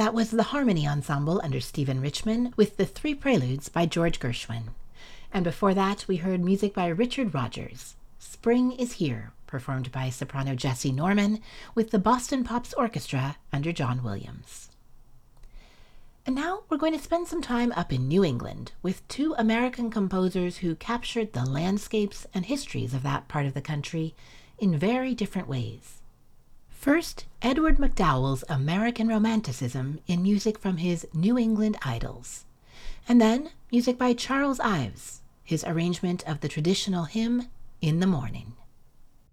That was the Harmony Ensemble under Stephen Richman with the Three Preludes by George Gershwin. And before that, we heard music by Richard Rodgers. Spring is Here, performed by soprano Jessie Norman with the Boston Pops Orchestra under John Williams. And now we're going to spend some time up in New England with two American composers who captured the landscapes and histories of that part of the country in very different ways. First, Edward McDowell's American Romanticism in music from his New England Idols. And then music by Charles Ives, his arrangement of the traditional hymn, In the Morning.